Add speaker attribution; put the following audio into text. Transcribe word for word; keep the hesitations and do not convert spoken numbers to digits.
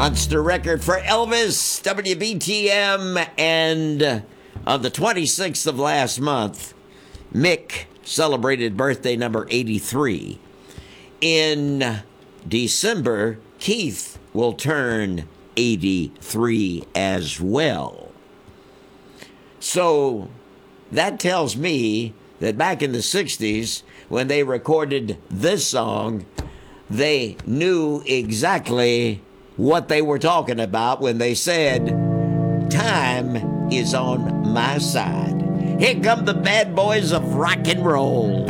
Speaker 1: Monster record for Elvis, W B T M, and on the twenty-sixth of last month, Mick celebrated birthday number eighty-three. In December, Keith will turn eighty-three as well. So that tells me that back in the sixties, when they recorded this song, they knew exactly what they were talking about when they said, "Time is on my side." Here come the bad boys of rock and roll.